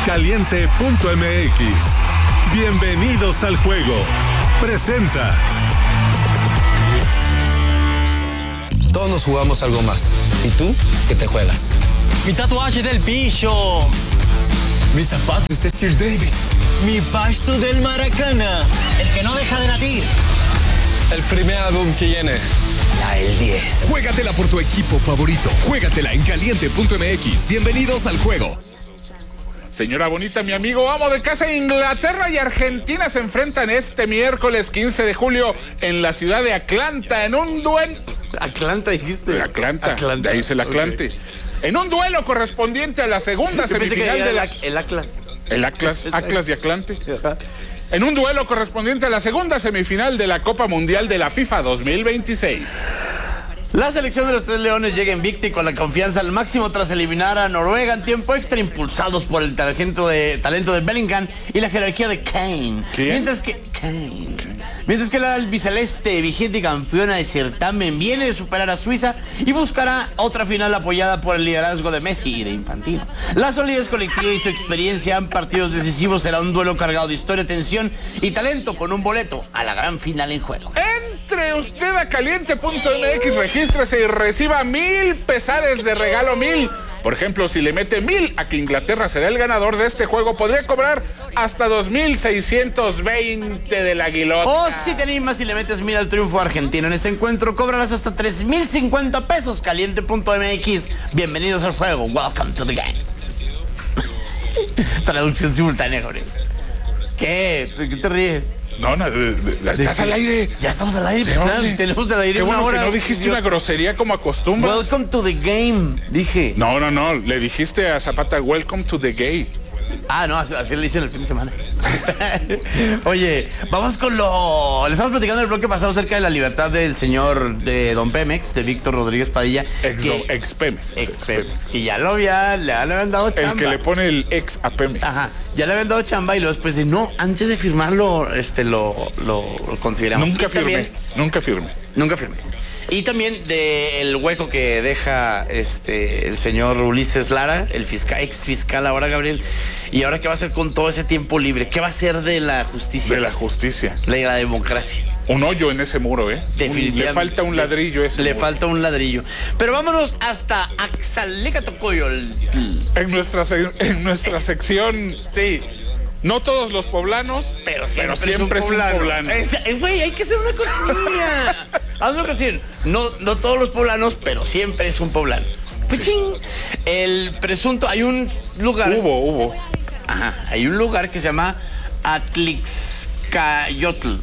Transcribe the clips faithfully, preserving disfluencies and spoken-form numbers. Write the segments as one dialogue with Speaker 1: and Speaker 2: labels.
Speaker 1: Caliente punto m x. Bienvenidos al juego. Presenta.
Speaker 2: Todos nos jugamos algo más. ¿Y tú? ¿Qué te juegas?
Speaker 3: Mi tatuaje del bicho.
Speaker 2: Mis zapatos de Sir David.
Speaker 4: Mi pasto del Maracana. El que no deja de latir.
Speaker 3: El primer álbum que viene.
Speaker 4: La el diez.
Speaker 5: Juégatela por tu equipo favorito. Juégatela en Caliente punto m x. Bienvenidos al juego.
Speaker 6: Señora bonita, mi amigo amo de casa, Inglaterra y Argentina se enfrentan este miércoles quince de julio en la ciudad de Atlanta en un duelo.
Speaker 2: Atlanta dijiste.
Speaker 6: Atlanta, Atlanta. De ahí es el Atlante. Okay. En un duelo correspondiente a la segunda
Speaker 2: Yo
Speaker 6: semifinal de la...
Speaker 2: El Atlas.
Speaker 6: El Atlas, Atlas de Atlante. En un duelo correspondiente a la segunda semifinal de la Copa Mundial de la FIFA dos mil veintiséis.
Speaker 7: La selección de los Tres Leones llega invicta y con la confianza al máximo tras eliminar a Noruega en tiempo extra, impulsados por el talento de, talento de Bellingham y la jerarquía de Kane.
Speaker 6: ¿Quién?
Speaker 7: Mientras que Kane. Mientras que la albiceleste, vigente campeona de certamen, viene de superar a Suiza y buscará otra final apoyada por el liderazgo de Messi y de Infantino. La solidez colectiva y su experiencia en partidos decisivos será un duelo cargado de historia, tensión y talento, con un boleto a la gran final en juego.
Speaker 6: Entre usted a Caliente punto m x, regístrese y reciba mil pesares de regalo, mil. Por ejemplo, si le mete mil a que Inglaterra será el ganador de este juego, podría cobrar hasta dos mil seiscientos veinte del aguilota.
Speaker 7: O si te animas y le metes mil al triunfo argentino en este encuentro, cobrarás hasta tres mil cincuenta pesos. Caliente punto m x. Bienvenidos al juego. Welcome to the game. Traducción simultánea, Jorge. ¿Qué? ¿Qué te ríes?
Speaker 6: No, no, de, de, ¿estás al aire?
Speaker 7: Ya estamos al aire,
Speaker 6: sí,
Speaker 7: claro, tenemos al aire
Speaker 6: Qué
Speaker 7: una
Speaker 6: bueno
Speaker 7: hora.
Speaker 6: Que no dijiste una grosería como acostumbras.
Speaker 7: Welcome to the game, dije.
Speaker 6: No, no, no, le dijiste a Zapata, welcome to the gay.
Speaker 7: Ah, no, así, así le dicen el fin de semana. Oye, vamos con lo... Le estamos platicando en el bloque pasado acerca de la libertad del señor de Don Pemex, de Víctor Rodríguez Padilla.
Speaker 6: Ex,
Speaker 7: que,
Speaker 6: ex Pemex.
Speaker 7: Ex Pemex. Que ya lo había, le habían dado chamba.
Speaker 6: El que le pone el ex a Pemex.
Speaker 7: Ajá, ya le habían dado chamba y luego después de, no, antes de firmarlo, este, lo, lo, lo consideramos.
Speaker 6: Nunca
Speaker 7: y
Speaker 6: firmé,
Speaker 7: también,
Speaker 6: nunca firmé.
Speaker 7: Nunca firmé. Y también del hueco que deja este el señor Ulises Lara, el fiscal, ex fiscal ahora, Gabriel. Y ahora, ¿qué va a hacer con todo ese tiempo libre? ¿Qué va a hacer de la justicia?
Speaker 6: De la justicia.
Speaker 7: De la democracia.
Speaker 6: Un hoyo en ese muro, ¿eh?
Speaker 7: Definitivamente.
Speaker 6: Le falta un ladrillo ese
Speaker 7: Le
Speaker 6: muro.
Speaker 7: falta un ladrillo. Pero vámonos hasta Axalecatocoyol.
Speaker 6: En nuestra, en nuestra sección...
Speaker 7: Sí.
Speaker 6: No todos los poblanos,
Speaker 7: pero siempre,
Speaker 6: pero siempre es un poblano. poblano.
Speaker 7: Güey, hay que hacer una cortinilla. Hazme una canción. No, no todos los poblanos, pero siempre es un poblano. Sí. El presunto, hay un lugar.
Speaker 6: Hubo, hubo.
Speaker 7: Ajá, hay un lugar que se llama Atlixcayotl.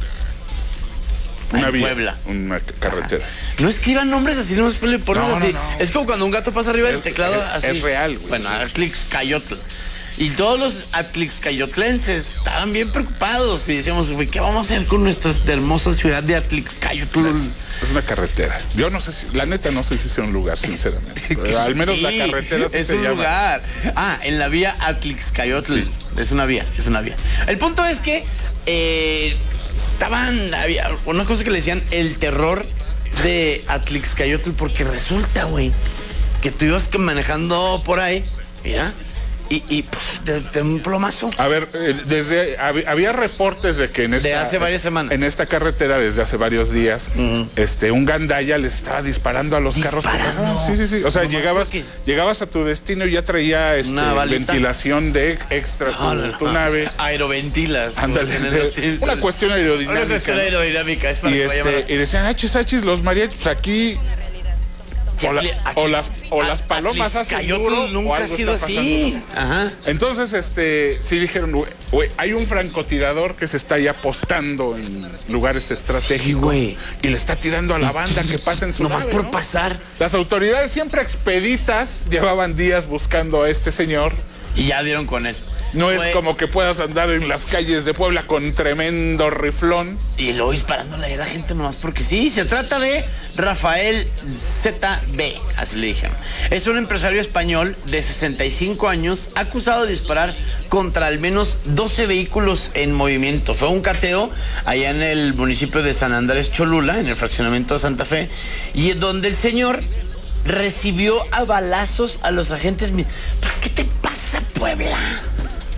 Speaker 6: Una
Speaker 7: en
Speaker 6: vía,
Speaker 7: Puebla.
Speaker 6: Una carretera.
Speaker 7: Ajá. No escriban nombres así, no me ponen
Speaker 6: no,
Speaker 7: así.
Speaker 6: No, no.
Speaker 7: Es como cuando un gato pasa arriba del teclado
Speaker 6: es,
Speaker 7: así.
Speaker 6: Es real, güey.
Speaker 7: Bueno, Atlixcayotl. Y todos los atlixcayotlenses estaban bien preocupados y decíamos, güey, ¿qué vamos a hacer con nuestra hermosa ciudad de Atlixcayotl?
Speaker 6: Es, es una carretera. Yo no sé si, la neta no sé si sea un lugar, sinceramente. Pero al menos sí, la carretera sí
Speaker 7: es
Speaker 6: se
Speaker 7: un
Speaker 6: llama.
Speaker 7: lugar. Ah, en la vía Atlixcayotl. Sí. Es una vía, es una vía. El punto es que eh, estaban, había una cosa que le decían el terror de Atlixcayotl, porque resulta, güey, que tú ibas manejando por ahí, mira, y, y puf, de, de un plomazo.
Speaker 6: A ver, eh, desde había reportes de que en esta,
Speaker 7: de hace varias semanas
Speaker 6: en esta carretera desde hace varios días, uh-huh. este un gandaya les estaba disparando a los
Speaker 7: ¿Disparando?
Speaker 6: carros. Sí, sí, sí. O sea, no, llegabas, llegabas a tu destino y ya traía este, ventilación de extra tu, no, no, no. tu nave.
Speaker 7: Aeroventilas.
Speaker 6: Ándale. Una, una cuestión aerodinámica.
Speaker 7: Una cuestión aerodinámica. Es para
Speaker 6: y,
Speaker 7: que
Speaker 6: este, y decían, achis, achis, los mariachis aquí. O, la, o, las, o las palomas hacen duro,
Speaker 7: nunca ha sido así. Ajá.
Speaker 6: Entonces, este, sí dijeron, güey, hay un francotirador que se está ya apostando en lugares estratégicos
Speaker 7: sí,
Speaker 6: y le está tirando a la banda que pasa en su
Speaker 7: Nomás
Speaker 6: nave,
Speaker 7: por
Speaker 6: ¿no?
Speaker 7: pasar.
Speaker 6: Las autoridades siempre expeditas llevaban días buscando a este señor.
Speaker 7: Y ya dieron con él.
Speaker 6: No es como que puedas andar en las calles de Puebla con tremendo riflón.
Speaker 7: Y luego disparándole a la gente nomás porque sí. Se trata de Rafael Z B, así le dijeron. Es un empresario español de sesenta y cinco años acusado de disparar contra al menos doce vehículos en movimiento. Fue un cateo allá en el municipio de San Andrés Cholula, en el fraccionamiento de Santa Fe, y donde el señor recibió a balazos a los agentes. ¿Qué te pasa, Puebla?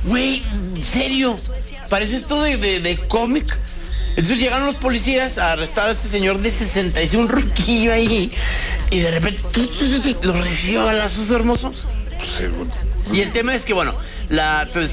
Speaker 7: Güey, en serio, parece esto de, de, de cómic. Entonces llegaron los policías a arrestar a este señor de sesenta y seis, un ruquillo ahí, y de repente lo recibió a balazos hermosos. Y el tema es que, bueno, la, pues,